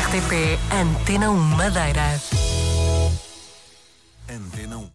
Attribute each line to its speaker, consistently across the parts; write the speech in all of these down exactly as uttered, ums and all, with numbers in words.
Speaker 1: T P Antena um Madeira.
Speaker 2: Antena um.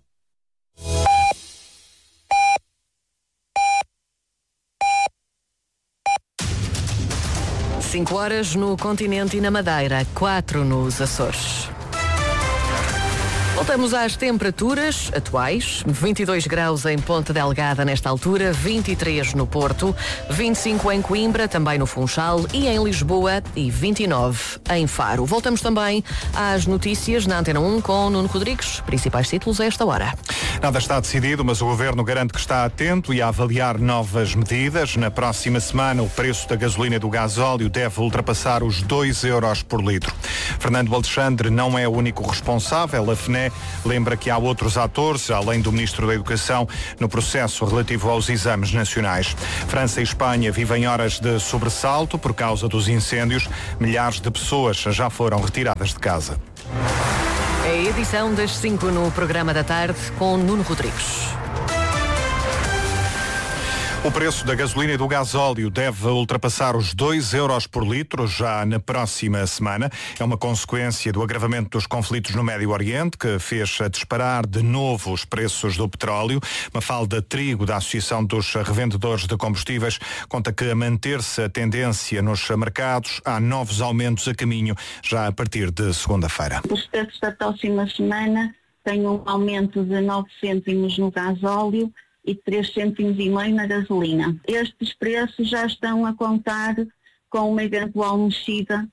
Speaker 1: cinco horas no continente e na Madeira, quatro nos Açores. Voltamos às temperaturas atuais. vinte e dois graus em Ponta Delgada nesta altura, vinte e três no Porto, vinte e cinco em Coimbra, também no Funchal e em Lisboa e vinte e nove em Faro. Voltamos também às notícias na Antena um com Nuno Rodrigues. Principais títulos a esta hora.
Speaker 3: Nada está decidido, mas o Governo garante que está atento e a avaliar novas medidas. Na próxima semana, o preço da gasolina e do gasóleo deve ultrapassar os dois euros por litro. Fernando Alexandre não é o único responsável. A F N E lembra que há outros atores, além do Ministro da Educação, no processo relativo aos exames nacionais. França e Espanha vivem horas de sobressalto por causa dos incêndios. Milhares de pessoas já foram retiradas de casa.
Speaker 1: É a edição das cinco no programa da tarde com Nuno Rodrigues.
Speaker 3: O preço da gasolina e do gasóleo deve ultrapassar os dois euros por litro já na próxima semana. É uma consequência do agravamento dos conflitos no Médio Oriente, que fez disparar de novo os preços do petróleo. Mafalda Trigo, da Associação dos Revendedores de Combustíveis, conta que, a manter-se a tendência nos mercados, há novos aumentos a caminho já a partir de segunda-feira.
Speaker 4: Os preços da próxima semana têm um aumento de nove cêntimos no gasóleo e três cêntimos e meio na gasolina. Estes preços já estão a contar com uma eventual mexida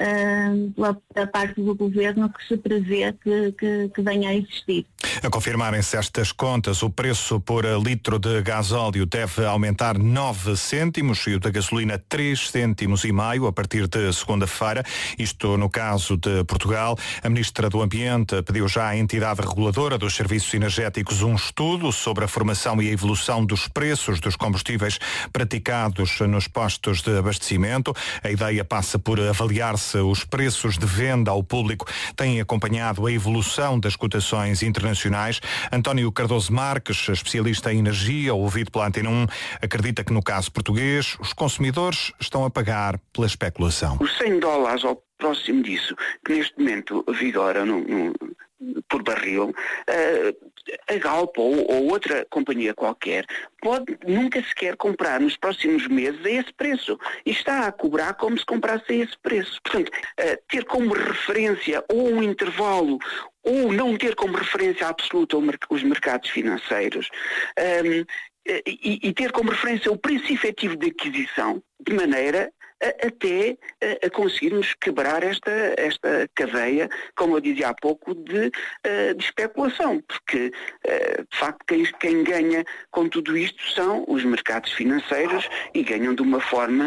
Speaker 4: uh, pela, da parte do Governo que se prevê que, que, que venha a existir.
Speaker 3: A confirmarem-se estas contas, o preço por litro de gasóleo deve aumentar nove cêntimos e o da gasolina três cêntimos e meio a partir de segunda-feira. Isto no caso de Portugal. A Ministra do Ambiente pediu já à entidade reguladora dos serviços energéticos um estudo sobre a formação e a evolução dos preços dos combustíveis praticados nos postos de abastecimento. A ideia passa por avaliar-se os preços de venda ao público. Têm acompanhado a evolução das cotações internacionais. António Cardoso Marques, especialista em energia, ouvido pela Antena um, acredita que no caso português os consumidores estão a pagar pela especulação.
Speaker 5: Os cem dólares ou próximo disso, que neste momento vigora no, no, por barril, uh, a Galp ou, ou outra companhia qualquer pode nunca sequer comprar nos próximos meses a esse preço e está a cobrar como se comprasse a esse preço. Portanto, uh, ter como referência ou um intervalo ou não ter como referência absoluta os mercados financeiros um, e, e ter como referência o preço efetivo de aquisição, de maneira a, até a, a conseguirmos quebrar esta, esta cadeia, como eu dizia há pouco, de, de especulação, porque de facto quem, quem ganha com tudo isto são os mercados financeiros e ganham de uma forma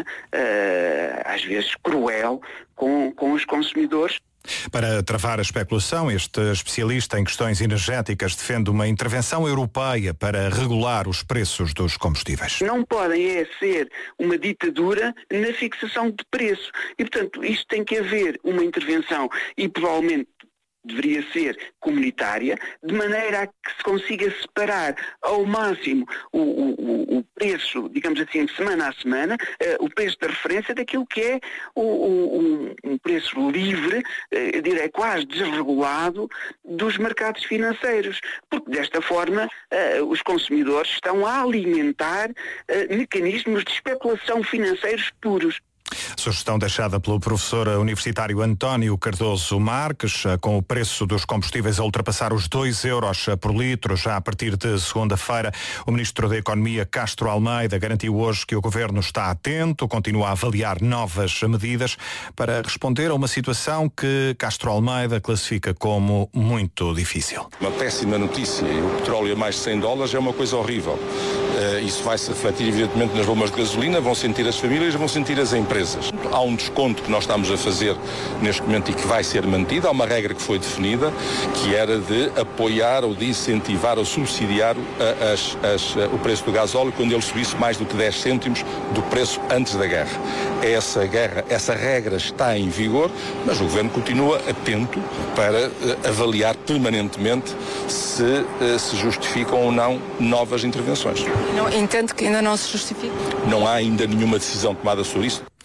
Speaker 5: às vezes cruel com, com os consumidores.
Speaker 3: Para travar a especulação, este especialista em questões energéticas defende uma intervenção europeia para regular os preços dos combustíveis.
Speaker 5: Não podem é ser uma ditadura na fixação de preço e, portanto, isto tem que haver uma intervenção e provavelmente deveria ser comunitária, de maneira a que se consiga separar ao máximo o, o, o preço, digamos assim, de semana a semana, uh, o preço da referência daquilo que é o, o, um preço livre, uh, eu direi quase desregulado, dos mercados financeiros. Porque desta forma uh, os consumidores estão a alimentar uh, mecanismos de especulação financeiros puros.
Speaker 3: Sugestão deixada pelo professor universitário António Cardoso Marques, com o preço dos combustíveis a ultrapassar os dois euros por litro já a partir de segunda-feira. O ministro da Economia, Castro Almeida, garantiu hoje que o governo está atento, continua a avaliar novas medidas para responder a uma situação que Castro Almeida classifica como muito difícil.
Speaker 6: Uma péssima notícia, e o petróleo a mais de cem dólares é uma coisa horrível. Uh, isso vai se refletir evidentemente nas bombas de gasolina, vão sentir as famílias, vão sentir as empresas. Há um desconto que nós estamos a fazer neste momento e que vai ser mantido. Há uma regra que foi definida, que era de apoiar ou de incentivar ou subsidiar a, as, as, a, o preço do gasóleo quando ele subisse mais do que dez cêntimos do preço antes da guerra. Essa, guerra, essa regra está em vigor, mas o Governo continua atento para uh, avaliar permanentemente se uh, se justificam ou não novas intervenções.
Speaker 7: Não, entendo que ainda não se justifica?
Speaker 6: Não há ainda nenhuma decisão tomada sobre isso.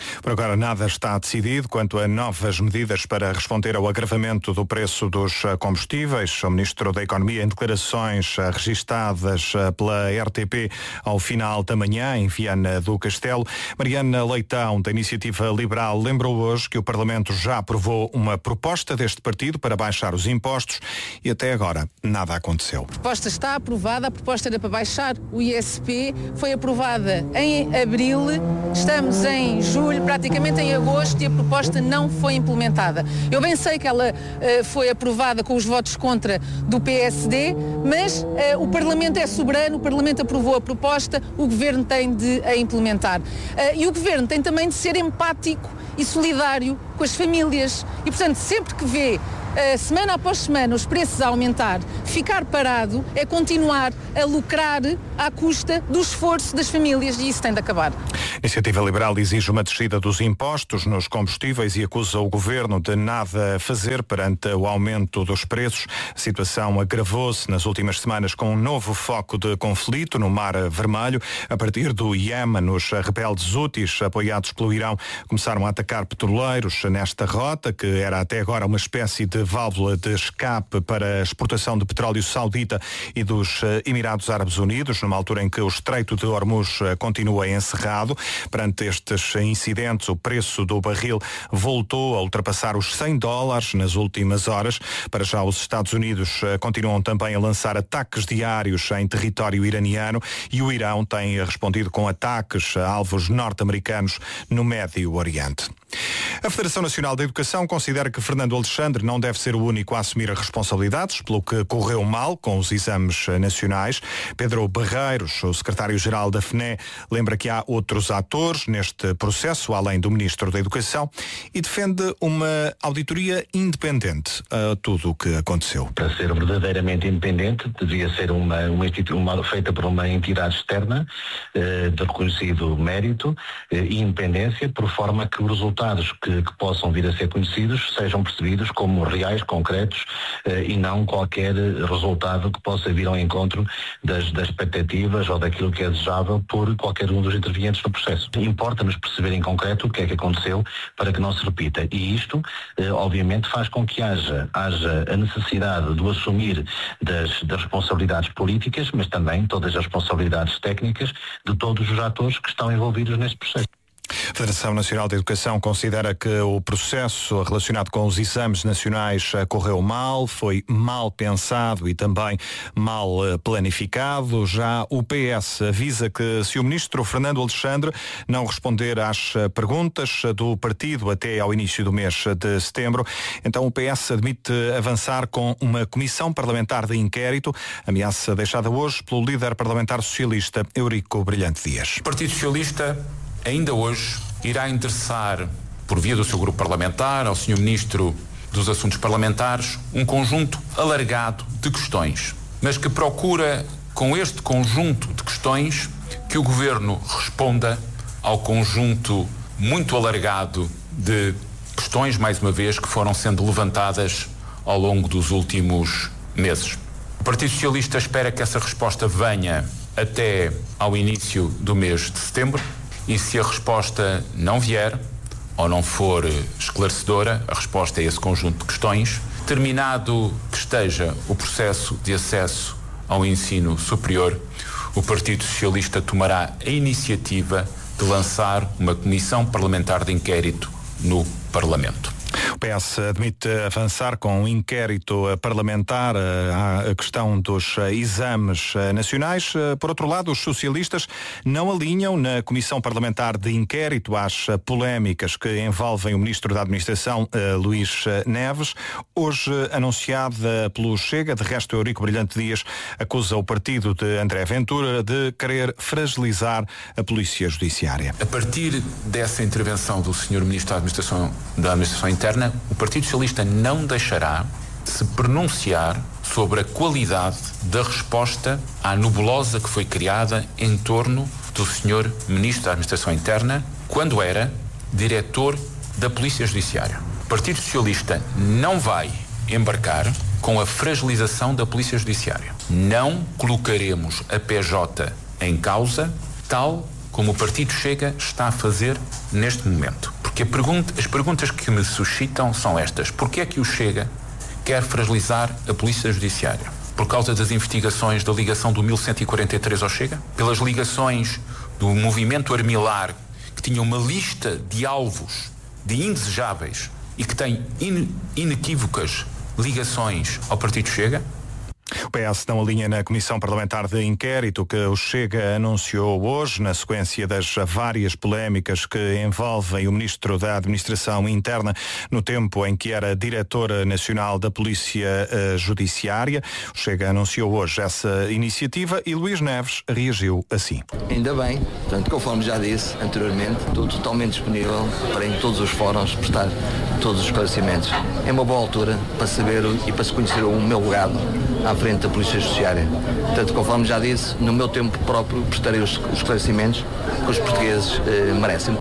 Speaker 3: Por agora nada está decidido quanto a novas medidas para responder ao agravamento do preço dos combustíveis. O Ministro da Economia, em declarações registadas pela R T P ao final da manhã, em Viana do Castelo, Mariana Leitão, da Iniciativa Liberal, lembrou hoje que o Parlamento já aprovou uma proposta deste partido para baixar os impostos e até agora nada aconteceu.
Speaker 2: A proposta está aprovada, a proposta era para baixar o I S P, foi aprovada em abril, estamos em julho, praticamente em agosto, e a proposta não foi implementada. Eu bem sei que ela uh, foi aprovada com os votos contra do P S D, mas uh, o Parlamento é soberano, o Parlamento aprovou a proposta, o Governo tem de a implementar. Uh, e o Governo tem também de ser empático e solidário com as famílias. E, portanto, sempre que vê Uh, semana após semana os preços a aumentar, ficar parado é continuar a lucrar à custa do esforço das famílias, e isso tem de acabar.
Speaker 3: A Iniciativa Liberal exige uma descida dos impostos nos combustíveis e acusa o Governo de nada fazer perante o aumento dos preços. A situação agravou-se nas últimas semanas com um novo foco de conflito no Mar Vermelho. A partir do Iémen, os rebeldes houthis, apoiados pelo Irão, começaram a atacar petroleiros nesta rota, que era até agora uma espécie de válvula de escape para a exportação de petróleo saudita e dos Emirados Árabes Unidos, numa altura em que o Estreito de Hormuz continua encerrado. Perante estes incidentes, o preço do barril voltou a ultrapassar os cem dólares nas últimas horas. Para já, os Estados Unidos continuam também a lançar ataques diários em território iraniano e o Irão tem respondido com ataques a alvos norte-americanos no Médio Oriente. A Federação Nacional da Educação considera que Fernando Alexandre não deve ser o único a assumir as responsabilidades pelo que correu mal com os exames nacionais. Pedro Barreiros, o secretário-geral da F N E, lembra que há outros atores neste processo, além do Ministro da Educação, e defende uma auditoria independente a tudo o que aconteceu.
Speaker 7: Para ser verdadeiramente independente, devia ser uma, uma, uma feita por uma entidade externa eh, de reconhecido mérito eh, e independência, por forma que os resultados que, que possam vir a ser conhecidos sejam percebidos como reais, concretos eh, e não qualquer resultado que possa vir ao encontro das, das expectativas ou daquilo que é desejável por qualquer um dos intervenientes no processo. Importa-nos perceber em concreto o que é que aconteceu para que não se repita, e isto eh, obviamente faz com que haja, haja a necessidade do assumir das, das responsabilidades políticas, mas também todas as responsabilidades técnicas de todos os atores que estão envolvidos neste processo.
Speaker 3: A Federação Nacional de Educação considera que o processo relacionado com os exames nacionais correu mal, foi mal pensado e também mal planificado. Já o P S avisa que se o ministro Fernando Alexandre não responder às perguntas do partido até ao início do mês de setembro, então o P S admite avançar com uma comissão parlamentar de inquérito, ameaça deixada hoje pelo líder parlamentar socialista Eurico Brilhante Dias.
Speaker 8: O Partido Socialista ainda hoje irá endereçar, por via do seu grupo parlamentar, ao senhor Ministro dos Assuntos Parlamentares, um conjunto alargado de questões, mas que procura, com este conjunto de questões, que o Governo responda ao conjunto muito alargado de questões, mais uma vez, que foram sendo levantadas ao longo dos últimos meses. O Partido Socialista espera que essa resposta venha até ao início do mês de setembro. E se a resposta não vier, ou não for esclarecedora, a resposta a esse conjunto de questões, terminado que esteja o processo de acesso ao ensino superior, o Partido Socialista tomará a iniciativa de lançar uma comissão parlamentar de inquérito no Parlamento.
Speaker 3: O P S admite avançar com um inquérito parlamentar à questão dos exames nacionais. Por outro lado, os socialistas não alinham na Comissão Parlamentar de Inquérito às polémicas que envolvem o Ministro da Administração, Luís Neves. Hoje anunciada pelo Chega, de resto, Eurico Brilhante Dias acusa o partido de André Ventura de querer fragilizar a Polícia Judiciária.
Speaker 8: A partir dessa intervenção do senhor Ministro da Administração, da Administração Interna, o Partido Socialista não deixará de se pronunciar sobre a qualidade da resposta à nebulosa que foi criada em torno do senhor Ministro da Administração Interna, quando era diretor da Polícia Judiciária. O Partido Socialista não vai embarcar com a fragilização da Polícia Judiciária. Não colocaremos a P J em causa, tal como o Partido Chega está a fazer neste momento. Porque a pergunta, as perguntas que me suscitam são estas. Porquê é que o Chega quer fragilizar a Polícia Judiciária? Por causa das investigações da ligação do mil cento e quarenta e três ao Chega? Pelas ligações do movimento Armilar, que tinha uma lista de alvos de indesejáveis e que tem in, inequívocas ligações ao Partido Chega?
Speaker 3: O P S não alinha na Comissão Parlamentar de Inquérito que o Chega anunciou hoje, na sequência das várias polémicas que envolvem o Ministro da Administração Interna no tempo em que era Diretor Nacional da Polícia uh, Judiciária. O Chega anunciou hoje essa iniciativa e Luís Neves reagiu assim.
Speaker 9: Ainda bem, portanto, conforme já disse anteriormente, estou totalmente disponível para em todos os fóruns prestar todos os esclarecimentos. É uma boa altura para saber e para se conhecer o meu legado à frente da Polícia Judiciária. Portanto, conforme já disse, no meu tempo próprio prestarei os esclarecimentos que os portugueses eh, merecem.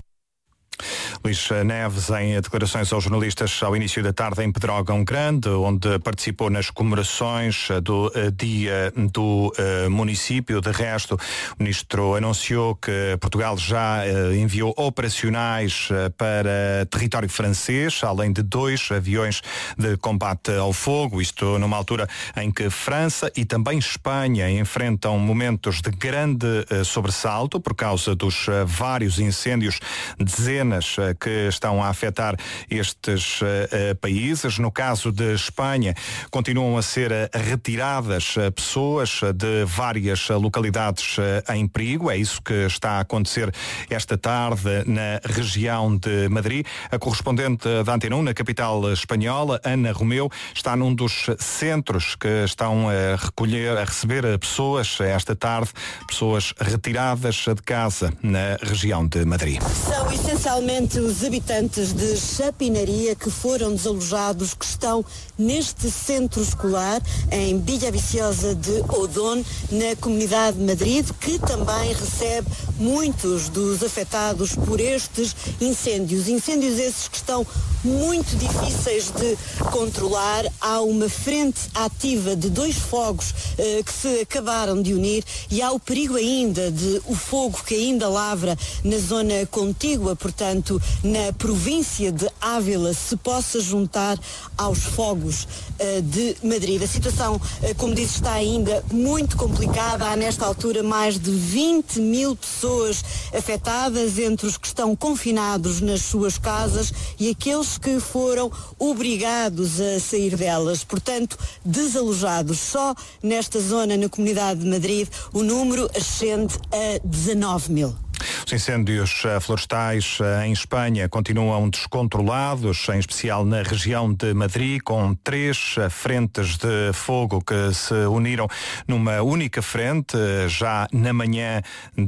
Speaker 3: Luís Neves, em declarações aos jornalistas ao início da tarde em Pedrógão Grande, onde participou nas comemorações do uh, dia do uh, município. De resto, o ministro anunciou que Portugal já uh, enviou operacionais uh, para território francês, além de dois aviões de combate ao fogo, isto numa altura em que França e também Espanha enfrentam momentos de grande uh, sobressalto por causa dos uh, vários incêndios, dezenas uh, que estão a afetar estes uh, países. No caso de Espanha, continuam a ser uh, retiradas uh, pessoas de várias uh, localidades uh, em perigo. É isso que está a acontecer esta tarde na região de Madrid. A correspondente da Antena um na capital espanhola, Ana Romeu, está num dos centros que estão a recolher, a receber pessoas esta tarde, pessoas retiradas de casa na região de Madrid.
Speaker 10: São essencialmente os habitantes de Chapinaria que foram desalojados, que estão neste centro escolar em Villaviciosa de Odón, na Comunidade de Madrid, que também recebe muitos dos afetados por estes incêndios. Incêndios esses que estão muito difíceis de controlar. Há uma frente ativa de dois fogos eh, que se acabaram de unir e há o perigo ainda de o fogo que ainda lavra na zona contígua, portanto, na província de Ávila, se possa juntar aos fogos uh, de Madrid. A situação, uh, como disse, está ainda muito complicada. Há nesta altura mais de vinte mil pessoas afetadas, entre os que estão confinados nas suas casas e aqueles que foram obrigados a sair delas. Portanto, desalojados. Só nesta zona, na Comunidade de Madrid, o número ascende a dezanove mil.
Speaker 3: Os incêndios florestais em Espanha continuam descontrolados, em especial na região de Madrid, com três frentes de fogo que se uniram numa única frente, já na manhã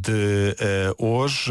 Speaker 3: de uh, hoje.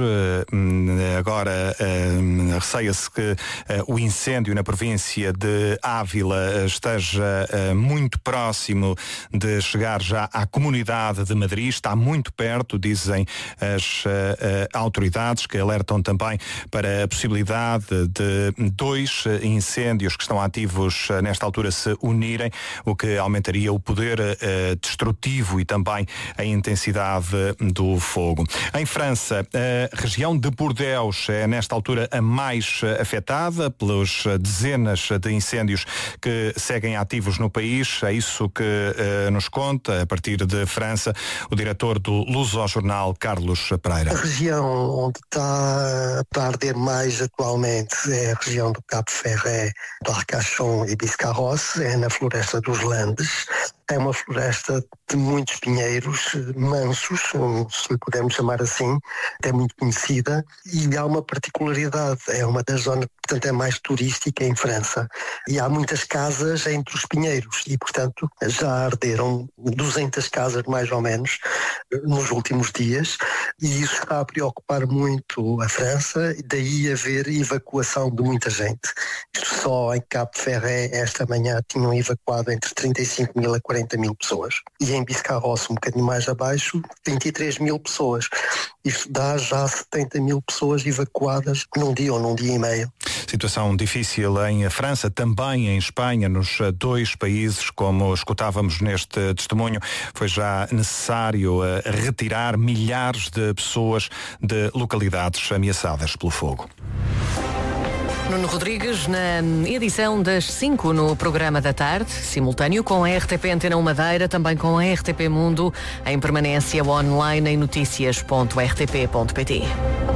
Speaker 3: Uh, agora uh, receia-se que uh, o incêndio na província de Ávila esteja uh, muito próximo de chegar já à comunidade de Madrid. Está muito perto, dizem as uh, autoridades, que alertam também para a possibilidade de dois incêndios que estão ativos nesta altura se unirem, o que aumentaria o poder uh, destrutivo e também a intensidade do fogo. Em França, a região de Bordeaux é nesta altura a mais afetada pelas dezenas de incêndios que seguem ativos no país. É isso que uh, nos conta, a partir de França, o diretor do Luso-Jornal, Carlos Pereira.
Speaker 11: A região onde está a arder mais atualmente é a região do Cap Ferret, do Arcachon e Biscarrosse, é na floresta dos Landes. É uma floresta de muitos pinheiros mansos, se lhe podemos chamar assim, é muito conhecida e há uma particularidade, é uma das zonas, portanto é mais turística em França e há muitas casas entre os pinheiros e portanto já arderam duzentas casas mais ou menos nos últimos dias e isso está a preocupar muito a França, daí haver evacuação de muita gente. Isto só em Cap Ferret esta manhã tinham evacuado entre trinta e cinco mil a quarenta quarenta mil pessoas. E em Biscarrosse, um bocadinho mais abaixo, vinte e três mil pessoas. Isto dá já setenta mil pessoas evacuadas num dia ou num dia e meio.
Speaker 3: Situação difícil em França, também em Espanha, nos dois países, como escutávamos neste testemunho, foi já necessário retirar milhares de pessoas de localidades ameaçadas pelo fogo.
Speaker 1: Nuno Rodrigues, na edição das cinco no programa da tarde, simultâneo com a R T P Antena um Madeira, também com a R T P Mundo, em permanência online em notícias ponto r t p ponto p t.